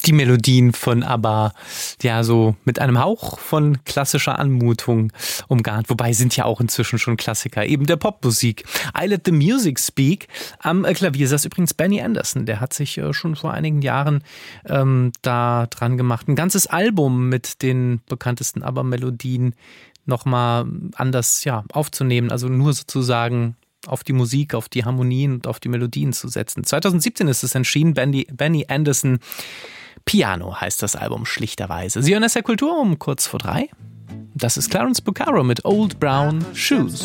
die Melodien von ABBA, ja, so mit einem Hauch von klassischer Anmutung umgarnt. Wobei sind ja auch inzwischen schon Klassiker, eben der Popmusik. I Let the Music Speak. Am Klavier saß übrigens Benny Andersson. Der hat sich schon vor einigen Jahren da dran gemacht, ein ganzes Album mit den bekanntesten ABBA-Melodien nochmal anders aufzunehmen. Also nur sozusagen auf die Musik, auf die Harmonien und auf die Melodien zu setzen. 2017 ist es erschienen, Benny Andersson. Piano heißt das Album schlichterweise. Sie hören SR Kultur um kurz vor 3. Das ist Clarence Bucaro mit Old Brown Shoes.